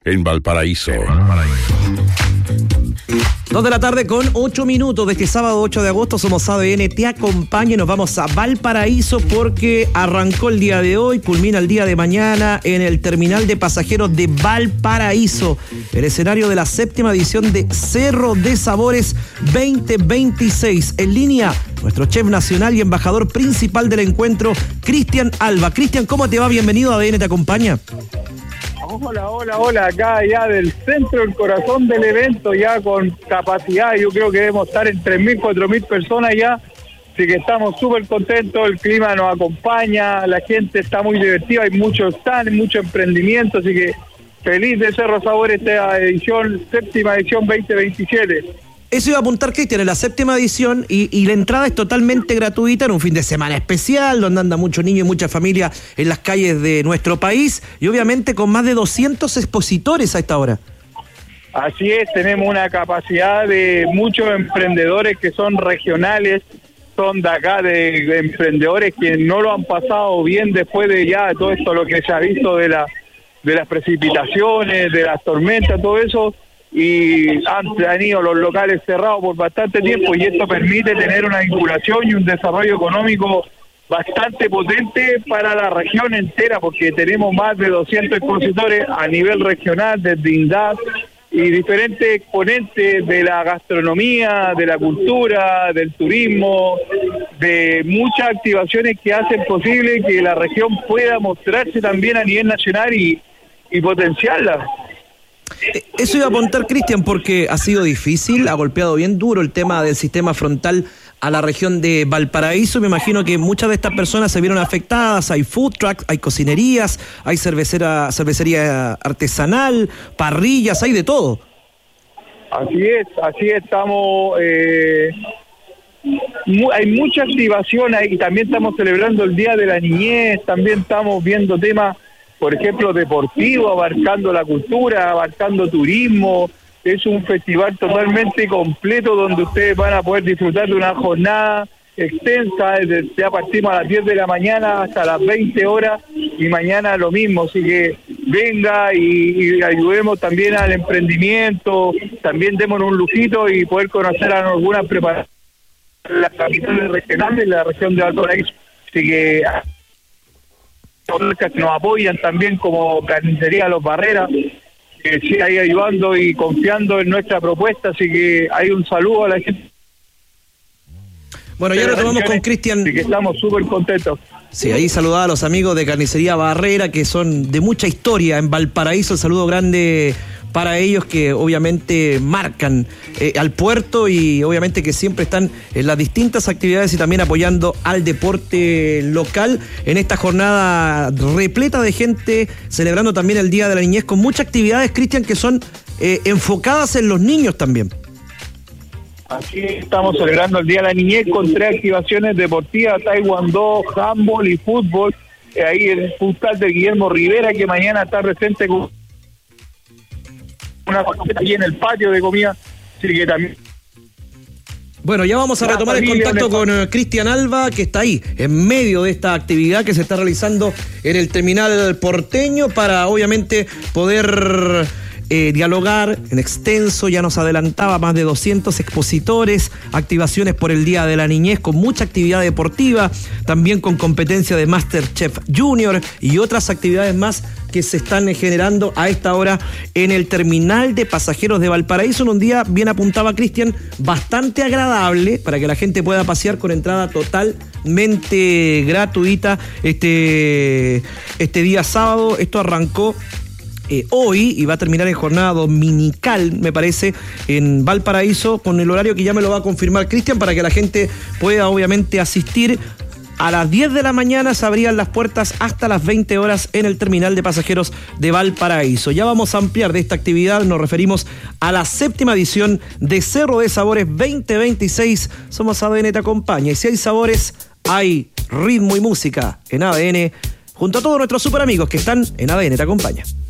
en Valparaíso. 2 de la tarde con 8 minutos de este sábado 8 de agosto. Somos ADN, te acompaña y nos vamos a Valparaíso porque arrancó el día de hoy, culmina el día de mañana en el terminal de pasajeros de Valparaíso, el escenario de la 7ª edición de Cerro de Sabores 2026. En línea, nuestro chef nacional y embajador principal del encuentro, Cristian Alba. Cristian, ¿cómo te va? Bienvenido a ADN, te acompaña. Hola, acá ya del centro, el corazón del evento, ya con capacidad, yo creo que debemos estar en 3.000, 4.000 personas ya, así que estamos súper contentos, el clima nos acompaña, la gente está muy divertida, hay muchos stands, mucho emprendimiento, así que feliz de Cerro Sabores esta edición, 7ª edición 2027. Eso iba a apuntar, Cristian, en la 7ª edición y la entrada es totalmente gratuita en un fin de semana especial donde andan muchos niños y muchas familias en las calles de nuestro país y obviamente con más de 200 expositores a esta hora. Así es, tenemos una capacidad de muchos emprendedores que son regionales, son de acá, de emprendedores que no lo han pasado bien después de ya todo esto, lo que se ha visto de las precipitaciones, de las tormentas, todo eso. Y han ido los locales cerrados por bastante tiempo y esto permite tener una vinculación y un desarrollo económico bastante potente para la región entera, porque tenemos más de 200 expositores a nivel regional, desde INDAP y diferentes exponentes de la gastronomía, de la cultura, del turismo, de muchas activaciones que hacen posible que la región pueda mostrarse también a nivel nacional y potenciarla. Eso iba a apuntar, Cristian, porque ha sido difícil, ha golpeado bien duro el tema del sistema frontal a la región de Valparaíso. Me imagino que muchas de estas personas se vieron afectadas. Hay food trucks, hay cocinerías, hay cervecería artesanal, parrillas, hay de todo. Así es, estamos... hay mucha activación ahí, y también estamos celebrando el Día de la Niñez, también estamos viendo temas, por ejemplo, deportivo, abarcando la cultura, abarcando turismo. Es un festival totalmente completo donde ustedes van a poder disfrutar de una jornada extensa. Ya partimos a las 10 de la mañana hasta las 20 horas y mañana lo mismo. Así que venga y ayudemos también al emprendimiento, también démonos un lujito y poder conocer a algunas preparaciones de las capitales regionales de la región de Valparaíso. Así que que nos apoyan también como Carnicería Los Barreras, que sigue ahí ayudando y confiando en nuestra propuesta, así que hay un saludo a la gente. Bueno, ya retomamos con Cristian. Así que estamos súper contentos. Sí, ahí saludaba a los amigos de Carnicería Barrera, que son de mucha historia en Valparaíso. El saludo grande para ellos, que obviamente marcan al puerto y obviamente que siempre están en las distintas actividades y también apoyando al deporte local en esta jornada repleta de gente, celebrando también el Día de la Niñez con muchas actividades, Cristian, que son enfocadas en los niños también. Así estamos celebrando el Día de la Niñez con 3 activaciones deportivas: taekwondo, handball y fútbol. Ahí el futsal de Guillermo Rivera, que mañana está presente con una cosita aquí en el patio de comida, así que también. Bueno, ya vamos a retomar el contacto con Cristian Alba, que está ahí, en medio de esta actividad que se está realizando en el terminal porteño, para obviamente poder dialogar en extenso. Ya nos adelantaba más de 200 expositores, activaciones por el Día de la Niñez, con mucha actividad deportiva, también con competencia de MasterChef Junior y otras actividades más que se están generando a esta hora en el terminal de pasajeros de Valparaíso, en un día, bien apuntaba Cristian, bastante agradable para que la gente pueda pasear con entrada totalmente gratuita este día sábado. Esto arrancó hoy y va a terminar en jornada dominical, me parece, en Valparaíso, con el horario que ya me lo va a confirmar Cristian, para que la gente pueda obviamente asistir. A las 10 de la mañana se abrían las puertas hasta las 20 horas en el terminal de pasajeros de Valparaíso. Ya vamos a ampliar de esta actividad, nos referimos a la 7ª edición de Cerro de Sabores 2026. Somos ADN, te acompaña, y si hay sabores, hay ritmo y música en ADN, junto a todos nuestros super amigos que están en ADN, te acompaña.